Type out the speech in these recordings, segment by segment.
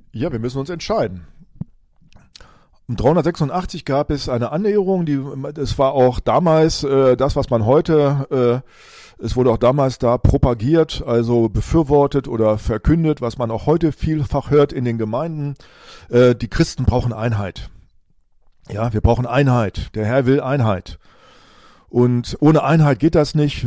Ja, wir müssen uns entscheiden. Um 386 gab es eine Annäherung, es war auch damals das, was man heute, es wurde auch damals da propagiert, also befürwortet oder verkündet, was man auch heute vielfach hört in den Gemeinden. Die Christen brauchen Einheit. Ja, wir brauchen Einheit. Der Herr will Einheit. Und ohne Einheit geht das nicht.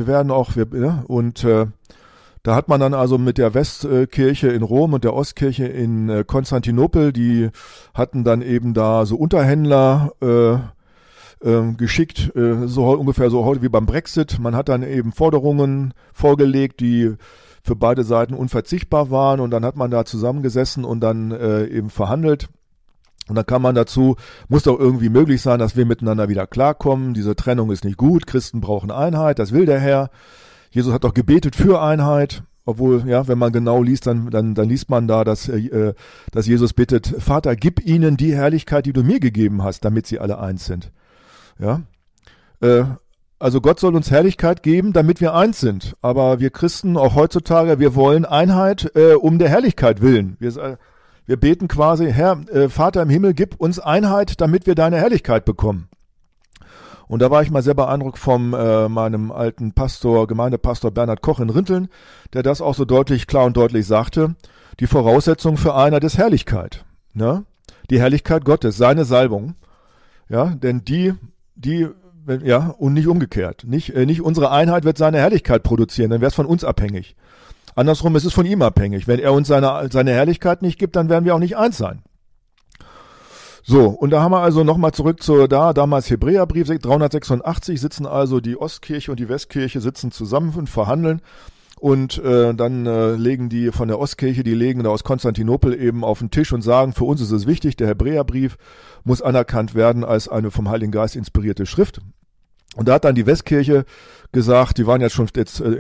Da hat man dann also mit der Westkirche in Rom und der Ostkirche in Konstantinopel, die hatten dann eben da so Unterhändler geschickt, ungefähr so heute wie beim Brexit. Man hat dann eben Forderungen vorgelegt, die für beide Seiten unverzichtbar waren, und dann hat man da zusammengesessen und dann eben verhandelt. Und dann kam man dazu, muss doch irgendwie möglich sein, dass wir miteinander wieder klarkommen. Diese Trennung ist nicht gut, Christen brauchen Einheit, das will der Herr. Jesus hat doch gebetet für Einheit, obwohl, ja, wenn man genau liest, dann liest man da, dass Jesus bittet, Vater, gib ihnen die Herrlichkeit, die du mir gegeben hast, damit sie alle eins sind. Ja, also Gott soll uns Herrlichkeit geben, damit wir eins sind. Aber wir Christen, auch heutzutage, wir wollen Einheit um der Herrlichkeit willen. Wir beten quasi, Herr, Vater im Himmel, gib uns Einheit, damit wir deine Herrlichkeit bekommen. Und da war ich mal sehr beeindruckt von meinem alten Gemeindepastor Bernhard Koch in Rinteln, der das auch so klar und deutlich sagte. Die Voraussetzung für Einheit ist Herrlichkeit. Ne? Die Herrlichkeit Gottes, seine Salbung. Ja, denn und nicht umgekehrt. Nicht unsere Einheit wird seine Herrlichkeit produzieren, dann wäre es von uns abhängig. Andersrum ist es von ihm abhängig. Wenn er uns seine Herrlichkeit nicht gibt, dann werden wir auch nicht eins sein. So, und da haben wir also nochmal zurück zu damals Hebräerbrief 386, sitzen also die Ostkirche und die Westkirche sitzen zusammen und verhandeln, und dann legen die von der Ostkirche, die legen da aus Konstantinopel eben auf den Tisch und sagen, für uns ist es wichtig, der Hebräerbrief muss anerkannt werden als eine vom Heiligen Geist inspirierte Schrift. Und da hat dann die Westkirche gesagt, die waren jetzt schon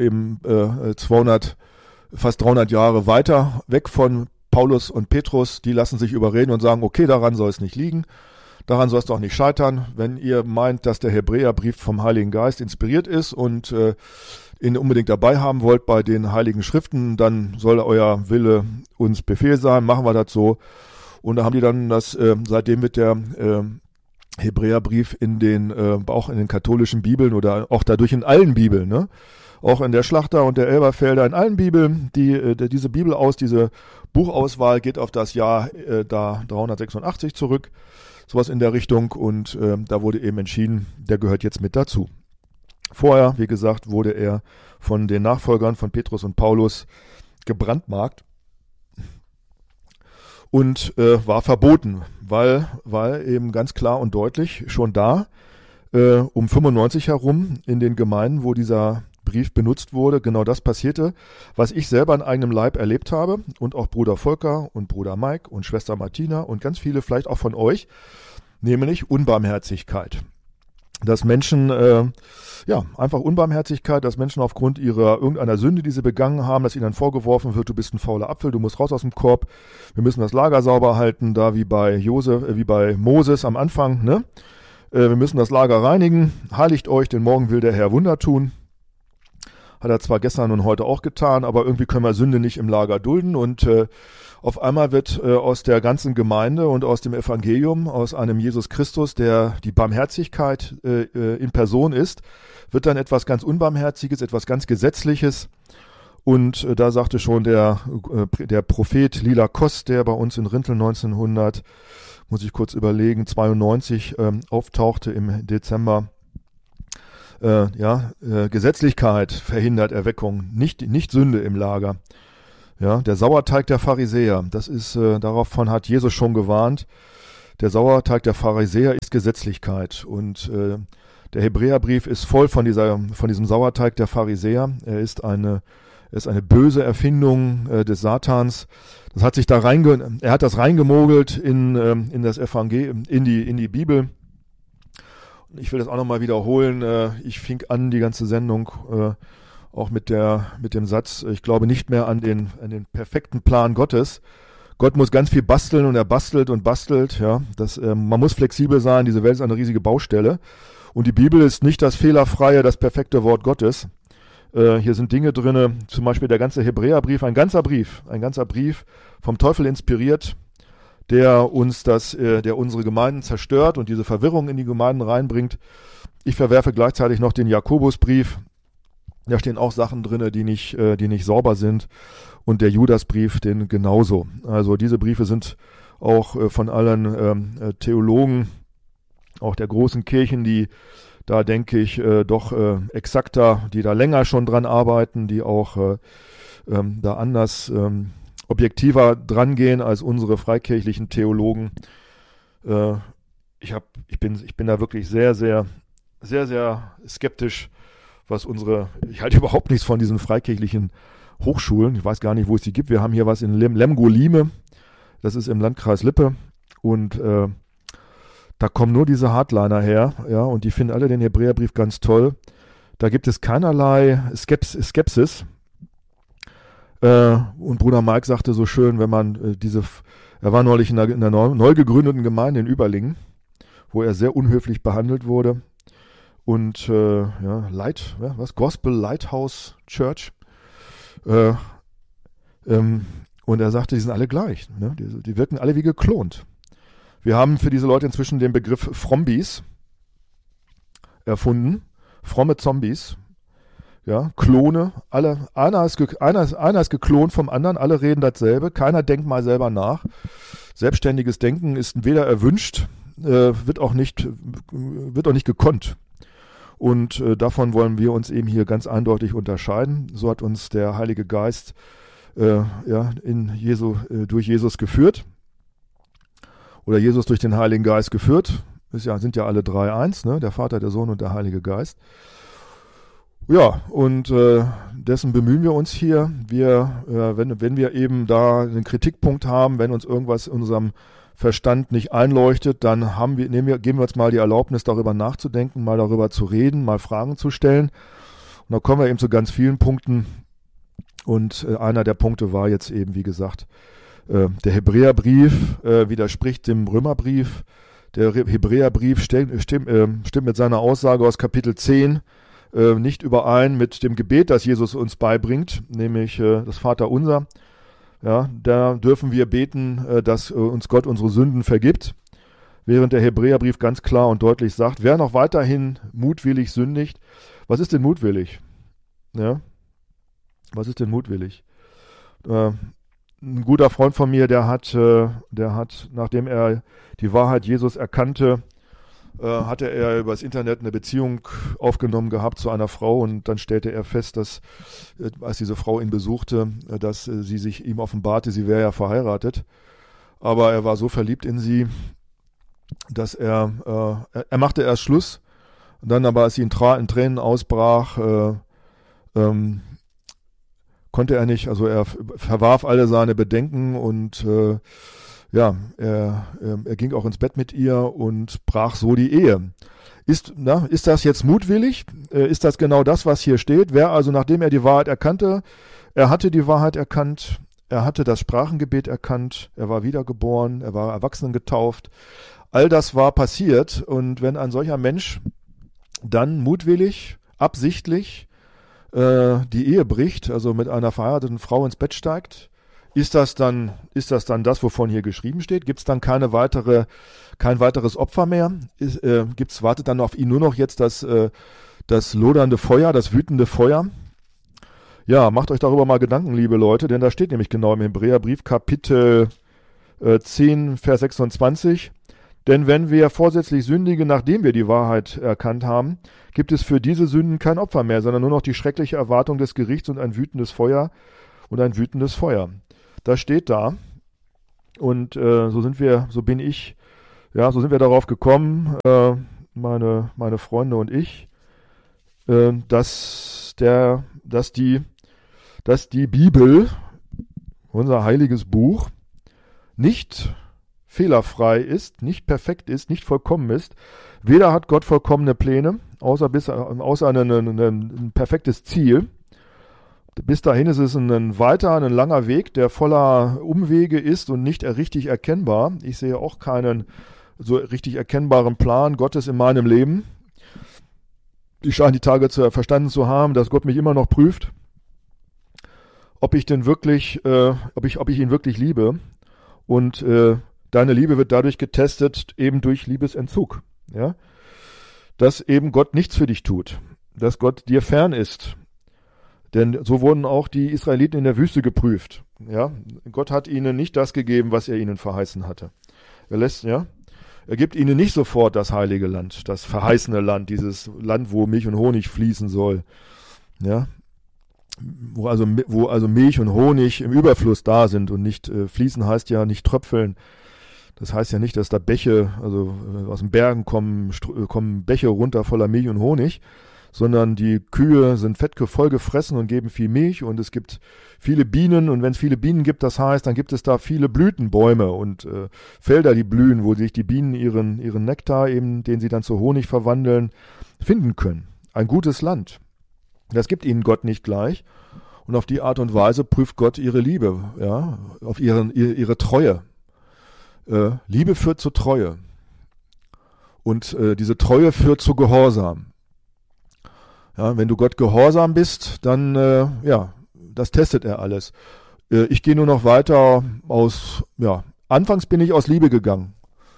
fast 300 Jahre weiter weg von Paulus und Petrus, die lassen sich überreden und sagen, okay, daran soll es nicht liegen, daran soll es doch nicht scheitern. Wenn ihr meint, dass der Hebräerbrief vom Heiligen Geist inspiriert ist und ihn unbedingt dabei haben wollt bei den Heiligen Schriften, dann soll euer Wille uns Befehl sein, machen wir das so. Und da haben die dann seitdem wird der Hebräerbrief auch in den katholischen Bibeln oder auch dadurch in allen Bibeln, ne? Auch in der Schlachter und der Elberfelder, in allen Bibeln, diese Buchauswahl geht auf das Jahr 386 zurück, sowas in der Richtung, und da wurde eben entschieden, der gehört jetzt mit dazu. Vorher, wie gesagt, wurde er von den Nachfolgern von Petrus und Paulus gebrandmarkt und war verboten, weil eben ganz klar und deutlich schon da um 95 herum in den Gemeinden, wo dieser Brief benutzt wurde, genau das passierte, was ich selber an eigenem Leib erlebt habe, und auch Bruder Volker und Bruder Mike und Schwester Martina und ganz viele vielleicht auch von euch, nämlich Unbarmherzigkeit. Dass Menschen, einfach Unbarmherzigkeit, dass Menschen aufgrund irgendeiner Sünde, die sie begangen haben, dass ihnen dann vorgeworfen wird, du bist ein fauler Apfel, du musst raus aus dem Korb, wir müssen das Lager sauber halten, da wie bei Moses am Anfang, ne? Wir müssen das Lager reinigen, heiligt euch, denn morgen will der Herr Wunder tun. Hat er zwar gestern und heute auch getan, aber irgendwie können wir Sünde nicht im Lager dulden, und auf einmal wird aus der ganzen Gemeinde und aus dem Evangelium, aus einem Jesus Christus, der die Barmherzigkeit in Person ist, wird dann etwas ganz Unbarmherziges, etwas ganz Gesetzliches. Und da sagte schon der Prophet Lila Koss, der bei uns in Rinteln 92 auftauchte im Dezember, Gesetzlichkeit verhindert Erweckung, nicht Sünde im Lager. Ja, der Sauerteig der Pharisäer, davon hat Jesus schon gewarnt. Der Sauerteig der Pharisäer ist Gesetzlichkeit, und der Hebräerbrief ist voll von diesem Sauerteig der Pharisäer. Er ist eine böse Erfindung des Satans. Er hat das reingemogelt in das Evangelium, in die Bibel. Ich will das auch nochmal wiederholen. Ich fing an, die ganze Sendung auch mit dem Satz, ich glaube nicht mehr an den perfekten Plan Gottes. Gott muss ganz viel basteln, und er bastelt und bastelt. Ja, man muss flexibel sein, diese Welt ist eine riesige Baustelle. Und die Bibel ist nicht das fehlerfreie, das perfekte Wort Gottes. Hier sind Dinge drin, zum Beispiel der ganze Hebräerbrief, ein ganzer Brief vom Teufel inspiriert, der unsere Gemeinden zerstört und diese Verwirrung in die Gemeinden reinbringt. Ich verwerfe gleichzeitig noch den Jakobusbrief. Da stehen auch Sachen drin, die nicht sauber sind. Und der Judasbrief, den genauso. Also diese Briefe sind auch von allen Theologen, auch der großen Kirchen, die da denke ich doch exakter, die da länger schon dran arbeiten, die auch da anders objektiver dran gehen als unsere freikirchlichen Theologen. Ich bin da wirklich sehr, sehr, sehr, sehr skeptisch, ich halte überhaupt nichts von diesen freikirchlichen Hochschulen. Ich weiß gar nicht, wo es die gibt. Wir haben hier was in Lemgo-Lieme. Das ist im Landkreis Lippe. Und da kommen nur diese Hardliner her. Ja, und die finden alle den Hebräerbrief ganz toll. Da gibt es keinerlei Skepsis. Und Bruder Mike sagte so schön, wenn man er war neulich in einer neu gegründeten Gemeinde in Überlingen, wo er sehr unhöflich behandelt wurde. Und Gospel Lighthouse Church. Und er sagte, die sind alle gleich. Ne? Die wirken alle wie geklont. Wir haben für diese Leute inzwischen den Begriff Frombies erfunden. Fromme Zombies. Ja, Klone. Einer ist geklont vom anderen. Alle reden dasselbe. Keiner denkt mal selber nach. Selbstständiges Denken ist weder erwünscht, wird auch nicht gekonnt. Und davon wollen wir uns eben hier ganz eindeutig unterscheiden. So hat uns der Heilige Geist durch Jesus geführt. Oder Jesus durch den Heiligen Geist geführt. Sind ja alle drei eins, ne? Der Vater, der Sohn und der Heilige Geist. Ja, und dessen bemühen wir uns hier. Wenn wir eben da einen Kritikpunkt haben, wenn uns irgendwas in unserem Verstand nicht einleuchtet, dann geben wir uns mal die Erlaubnis, darüber nachzudenken, mal darüber zu reden, mal Fragen zu stellen. Und da kommen wir eben zu ganz vielen Punkten. Und einer der Punkte war jetzt eben, wie gesagt, der Hebräerbrief widerspricht dem Römerbrief. Der Hebräerbrief stimmt mit seiner Aussage aus Kapitel 10 nicht überein mit dem Gebet, das Jesus uns beibringt, nämlich das Vaterunser. Ja, da dürfen wir beten, dass uns Gott unsere Sünden vergibt, während der Hebräerbrief ganz klar und deutlich sagt, wer noch weiterhin mutwillig sündigt, was ist denn mutwillig? Ja, was ist denn mutwillig? Ein guter Freund von mir, der hat, nachdem er die Wahrheit Jesus erkannte, hatte er übers Internet eine Beziehung aufgenommen gehabt zu einer Frau und dann stellte er fest, dass, als diese Frau ihn besuchte, dass sie sich ihm offenbarte, sie wäre ja verheiratet, aber er war so verliebt in sie, dass er machte erst Schluss, dann aber, als sie in Tränen ausbrach, konnte er nicht, also er verwarf alle seine Bedenken und er ging auch ins Bett mit ihr und brach so die Ehe. Ist das jetzt mutwillig? Ist das genau das, was hier steht? Wer also, nachdem er die Wahrheit erkannte, er hatte die Wahrheit erkannt, er hatte das Sprachengebet erkannt, er war wiedergeboren, er war Erwachsenen getauft, all das war passiert und wenn ein solcher Mensch dann mutwillig, absichtlich die Ehe bricht, also mit einer verheirateten Frau ins Bett steigt, ist das dann das, wovon hier geschrieben steht? Gibt es dann kein weiteres Opfer mehr? Wartet dann auf ihn nur noch jetzt das lodernde Feuer, das wütende Feuer? Ja, macht euch darüber mal Gedanken, liebe Leute, denn da steht nämlich genau im Hebräerbrief Kapitel 10, Vers 26. Denn wenn wir vorsätzlich sündigen, nachdem wir die Wahrheit erkannt haben, gibt es für diese Sünden kein Opfer mehr, sondern nur noch die schreckliche Erwartung des Gerichts und ein wütendes Feuer. Das steht da. Und so sind wir darauf gekommen, meine Freunde und ich, dass die Bibel, unser heiliges Buch, nicht fehlerfrei ist, nicht perfekt ist, nicht vollkommen ist. Weder hat Gott vollkommene Pläne, außer ein perfektes Ziel. Bis dahin ist es ein langer Weg, der voller Umwege ist und nicht richtig erkennbar. Ich sehe auch keinen so richtig erkennbaren Plan Gottes in meinem Leben. Ich scheine die Tage verstanden zu haben, dass Gott mich immer noch prüft, ob ich ihn wirklich liebe und deine Liebe wird dadurch getestet, eben durch Liebesentzug. Ja? Dass eben Gott nichts für dich tut, dass Gott dir fern ist. Denn so wurden auch die Israeliten in der Wüste geprüft. Ja? Gott hat ihnen nicht das gegeben, was er ihnen verheißen hatte. Er gibt ihnen nicht sofort das heilige Land, das verheißene Land, dieses Land, wo Milch und Honig fließen soll. Ja? Wo also Milch und Honig im Überfluss da sind und nicht fließen heißt ja nicht tröpfeln. Das heißt ja nicht, dass da Bäche, also aus den Bergen kommen Bäche runter voller Milch und Honig, sondern die Kühe sind voll gefressen und geben viel Milch und es gibt viele Bienen und wenn es viele Bienen gibt, das heißt, dann gibt es da viele Blütenbäume und Felder, die blühen, wo sich die Bienen ihren Nektar eben, den sie dann zu Honig verwandeln, finden können. Ein gutes Land. Das gibt ihnen Gott nicht gleich und auf die Art und Weise prüft Gott ihre Liebe, ja, auf ihre Treue. Liebe führt zu Treue und diese Treue führt zu Gehorsam. Ja, wenn du Gott gehorsam bist, dann, das testet er alles. Ich gehe nur noch weiter anfangs bin ich aus Liebe gegangen.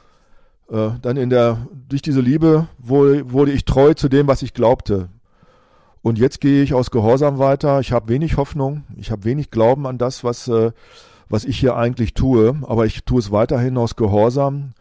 Dann durch diese Liebe wurde ich treu zu dem, was ich glaubte. Und jetzt gehe ich aus Gehorsam weiter. Ich habe wenig Hoffnung, ich habe wenig Glauben an das, was ich hier eigentlich tue, aber ich tue es weiterhin aus Gehorsam.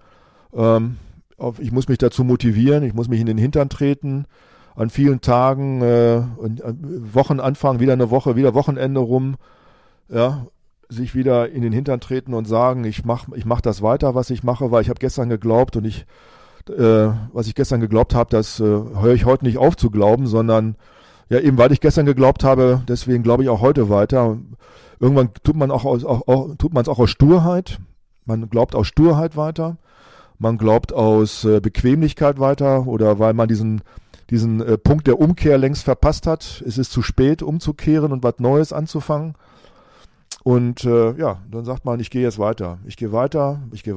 Ich muss mich dazu motivieren, ich muss mich in den Hintern treten. An vielen Tagen, Wochenanfang, wieder eine Woche, wieder Wochenende rum, ja, sich wieder in den Hintern treten und sagen, ich mach das weiter, was ich mache, weil ich habe gestern geglaubt und was ich gestern geglaubt habe, das höre ich heute nicht auf zu glauben, sondern ja eben, weil ich gestern geglaubt habe, deswegen glaube ich auch heute weiter. Irgendwann tut man es auch aus Sturheit. Man glaubt aus Sturheit weiter. Man glaubt aus Bequemlichkeit weiter oder weil man diesen Punkt der Umkehr längst verpasst hat. Es ist zu spät, umzukehren und was Neues anzufangen. Und dann sagt man, ich gehe jetzt weiter. Ich gehe weiter,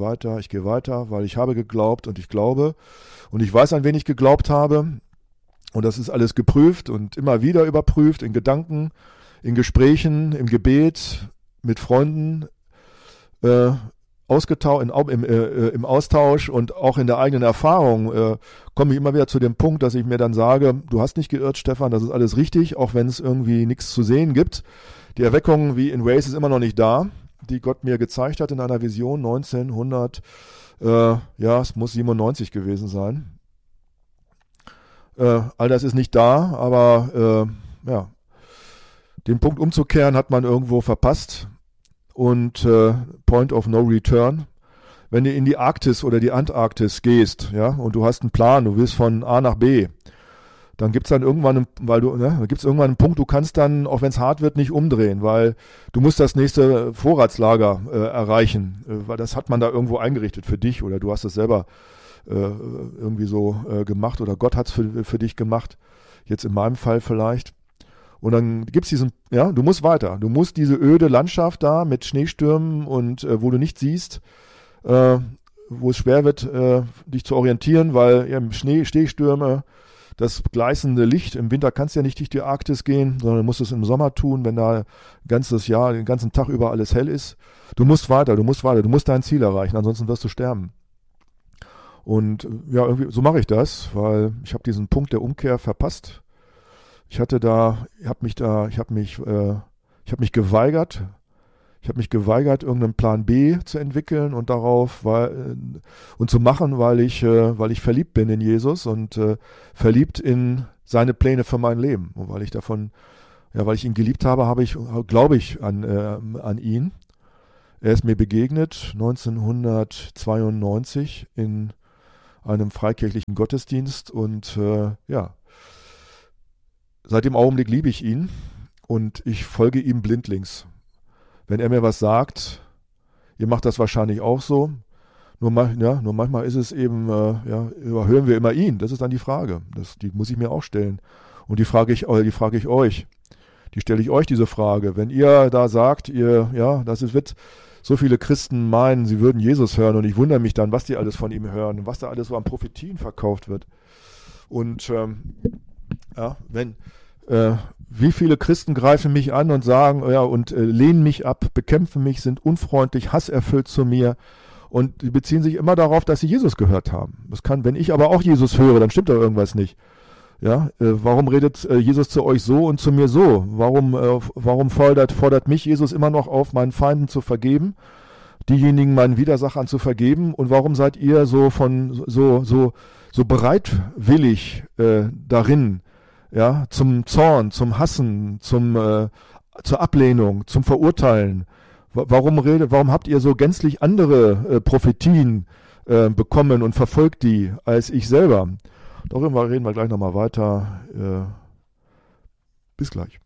weil ich habe geglaubt und ich glaube. Und ich weiß, an wen ich geglaubt habe. Und das ist alles geprüft und immer wieder überprüft in Gedanken, in Gesprächen, im Gebet, mit Freunden, im Austausch und auch in der eigenen Erfahrung komme ich immer wieder zu dem Punkt, dass ich mir dann sage, du hast nicht geirrt, Stefan, das ist alles richtig, auch wenn es irgendwie nichts zu sehen gibt. Die Erweckung wie in Wales ist immer noch nicht da, die Gott mir gezeigt hat in einer Vision 1900, es muss 97 gewesen sein. All das ist nicht da, aber den Punkt umzukehren hat man irgendwo verpasst. Und Point of No Return. Wenn du in die Arktis oder die Antarktis gehst, ja, und du hast einen Plan, du willst von A nach B, dann gibt's dann irgendwann, einen Punkt, du kannst dann, auch wenn es hart wird, nicht umdrehen, weil du musst das nächste Vorratslager erreichen, weil das hat man da irgendwo eingerichtet für dich oder du hast es selber irgendwie so gemacht oder Gott hat's für dich gemacht, jetzt in meinem Fall vielleicht. Und dann gibt's du musst weiter. Du musst diese öde Landschaft da mit Schneestürmen und wo du nichts siehst, wo es schwer wird, dich zu orientieren, weil im Schneestürme, das gleißende Licht, im Winter kannst du ja nicht durch die Arktis gehen, sondern musst es im Sommer tun, wenn da den ganzen Tag über alles hell ist. Du musst weiter, du musst dein Ziel erreichen, ansonsten wirst du sterben. Und irgendwie so mache ich das, weil ich habe diesen Punkt der Umkehr verpasst. Ich habe mich geweigert. Ich habe mich geweigert, irgendeinen Plan B zu entwickeln und zu machen, weil ich verliebt bin in Jesus und verliebt in seine Pläne für mein Leben. Und weil ich ihn geliebt habe, glaube ich an ihn. Er ist mir begegnet 1992 in einem freikirchlichen Gottesdienst und seit dem Augenblick liebe ich ihn und ich folge ihm blindlings. Wenn er mir was sagt, ihr macht das wahrscheinlich auch so, nur manchmal ist es eben, überhören wir immer ihn. Das ist dann die Frage. Die muss ich mir auch stellen. Und die frage ich euch. Die stelle ich euch diese Frage. Wenn ihr da sagt, wird so viele Christen meinen, sie würden Jesus hören und ich wundere mich dann, was die alles von ihm hören und was da alles so an Prophetien verkauft wird. Und wie viele Christen greifen mich an und sagen, lehnen mich ab, bekämpfen mich, sind unfreundlich, hasserfüllt zu mir Und die beziehen sich immer darauf, dass sie Jesus gehört haben. Das kann, wenn ich aber auch Jesus höre, dann stimmt doch irgendwas nicht. Ja, warum redet Jesus zu euch so und zu mir so? Warum fordert mich Jesus immer noch auf, meinen Feinden zu vergeben, diejenigen meinen Widersachern zu vergeben? Und warum seid ihr so bereitwillig darin, ja, zum Zorn, zum Hassen, zur Ablehnung, zum Verurteilen? Warum habt ihr so gänzlich andere Prophetien bekommen und verfolgt die als ich selber? Darüber reden wir gleich nochmal weiter. Bis gleich.